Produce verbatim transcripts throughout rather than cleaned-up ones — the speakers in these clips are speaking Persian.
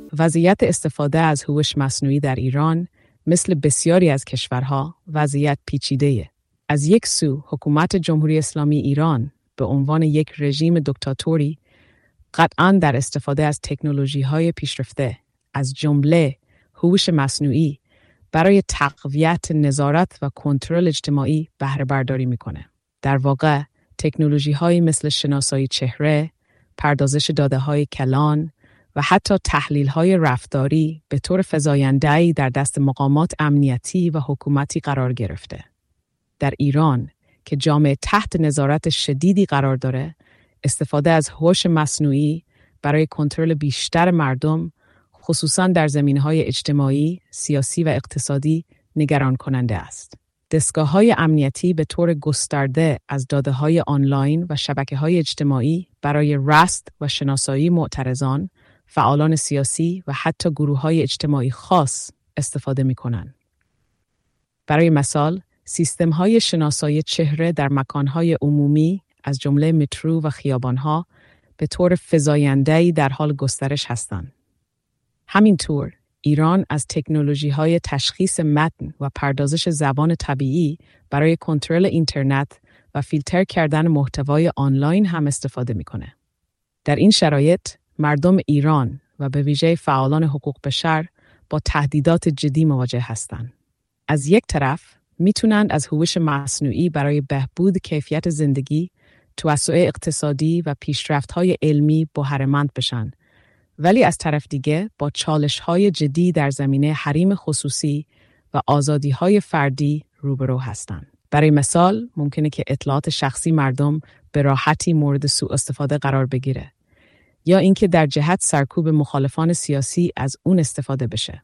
وضعیت استفاده از هوش مصنوعی در ایران مثل بسیاری از کشورها وضعیت پیچیده‌ایه. از یک سو حکومت جمهوری اسلامی ایران به عنوان یک رژیم دیکتاتوری قطعاً در استفاده از تکنولوژی‌های پیشرفته از جمله هوش مصنوعی برای تقویت نظارت و کنترل اجتماعی بهره برداری میکنه. در واقع تکنولوژی‌هایی مثل شناسایی چهره، پردازش داده‌های کلان و حتی تحلیل‌های رفتاری به طور فزاینده‌ای در دست مقامات امنیتی و حکومتی قرار گرفته. در ایران که جامعه تحت نظارت شدیدی قرار داره، استفاده از هوش مصنوعی برای کنترل بیشتر مردم، خصوصاً در زمینه‌های اجتماعی، سیاسی و اقتصادی نگران کننده است. دستگاه‌های امنیتی به طور گسترده از داده‌های آنلاین و شبکه‌های اجتماعی برای رصد و شناسایی معترضان، فعالان سیاسی و حتی گروه‌های اجتماعی خاص استفاده می‌کنند. برای مثال، سیستم‌های شناسایی چهره در مکان‌های عمومی از جمله مترو و خیابان‌ها به طور فزاینده‌ای در حال گسترش هستند. همینطور ایران از تکنولوژی‌های تشخیص متن و پردازش زبان طبیعی برای کنترل اینترنت و فیلتر کردن محتوای آنلاین هم استفاده می‌کنه. در این شرایط مردم ایران و به ویژه فعالان حقوق بشر با تهدیدات جدی مواجه هستند. از یک طرف میتونند از هوش مصنوعی برای بهبود کیفیت زندگی، توسعه اقتصادی و پیشرفت‌های علمی بهره‌مند بشن، ولی از طرف دیگه با چالش‌های جدی در زمینه حریم خصوصی و آزادی‌های فردی روبرو هستند. برای مثال ممکنه که اطلاعات شخصی مردم به راحتی مورد سوء استفاده قرار بگیره یا اینکه در جهت سرکوب مخالفان سیاسی از اون استفاده بشه.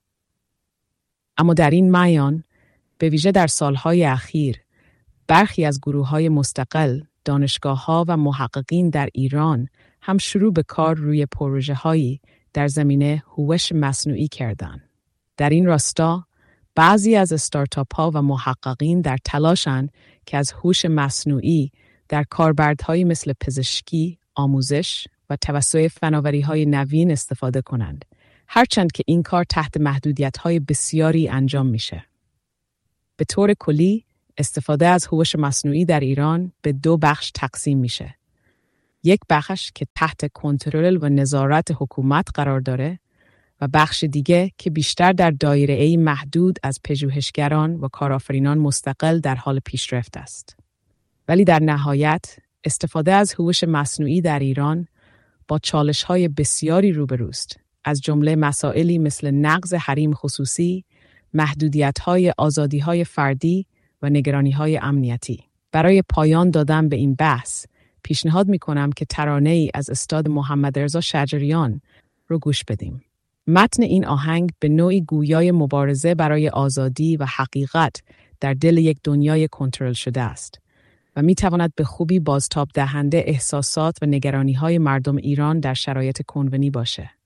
اما در این میان به ویژه در سالهای اخیر برخی از گروه‌های مستقل، دانشگاه‌ها و محققین در ایران هم شروع به کار روی پروژه‌هایی در زمینه هوش مصنوعی کردند. در این راستا بعضی از استارتاپ‌ها و محققین در تلاشند که از هوش مصنوعی در کاربردهایی مثل پزشکی، آموزش و توسعه فناوری‌های نوین استفاده کنند، هرچند که این کار تحت محدودیت‌های بسیاری انجام میشه. به طور کلی استفاده از هوش مصنوعی در ایران به دو بخش تقسیم میشه. یک بخش که تحت کنترل و نظارت حکومت قرار داره و بخش دیگه که بیشتر در دایره‌ای محدود از پژوهشگران و کارآفرینان مستقل در حال پیشرفت است. ولی در نهایت استفاده از هوش مصنوعی در ایران با چالش‌های بسیاری روبروست، از جمله مسائلی مثل نقض حریم خصوصی، محدودیت‌های آزادی‌های فردی و نگرانی‌های امنیتی. برای پایان دادن به این بحث، پیشنهاد می‌کنم که ترانه‌ای از استاد محمد رضا شجریان رو گوش بدیم. متن این آهنگ به نوعی گویای مبارزه برای آزادی و حقیقت در دل یک دنیای کنترل شده است و می‌تواند به خوبی بازتاب دهنده احساسات و نگرانی‌های مردم ایران در شرایط کنونی باشه.